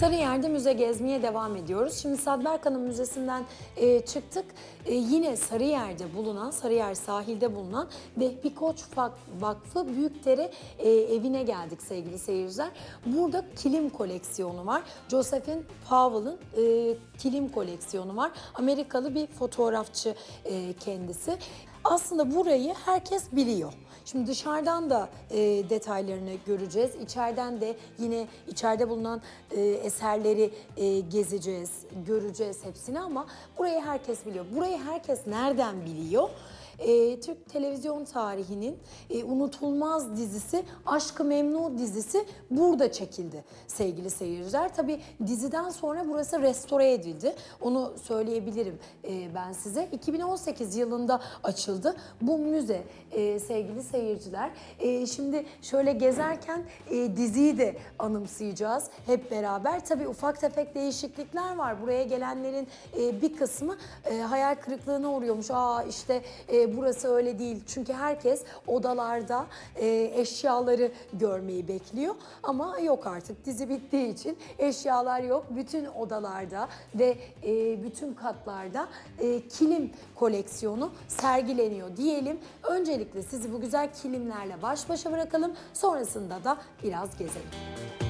Sarıyer'de müze gezmeye devam ediyoruz. Şimdi Sadberkan'ın müzesinden çıktık. Yine Sarıyer'de bulunan, Sarıyer sahilde bulunan Vehbi Koç Vakfı Büyükdere evine geldik sevgili seyirciler. Burada kilim koleksiyonu var. Josephine Powell'ın kilim koleksiyonu var. Amerikalı bir fotoğrafçı kendisi. Aslında burayı herkes biliyor. Şimdi dışarıdan da detaylarını göreceğiz. İçeriden de yine içeride bulunan eserleri gezeceğiz, göreceğiz hepsini ama burayı herkes biliyor. Burayı herkes nereden biliyor? Türk televizyon tarihinin unutulmaz dizisi Aşk-ı Memnu dizisi burada çekildi sevgili seyirciler. Tabii diziden sonra burası restore edildi. Onu söyleyebilirim ben size. 2018 yılında açıldı bu müze sevgili seyirciler. Şimdi şöyle gezerken diziyi de anımsayacağız hep beraber. Tabii ufak tefek değişiklikler var. Buraya gelenlerin bir kısmı hayal kırıklığına uğruyormuş. İşte burası öyle değil. Çünkü herkes odalarda eşyaları görmeyi bekliyor. Ama yok artık dizi bittiği için eşyalar yok. Bütün odalarda ve bütün katlarda kilim koleksiyonu sergileniyor diyelim. Öncelikle sizi bu güzel kilimlerle baş başa bırakalım. Sonrasında da biraz gezelim.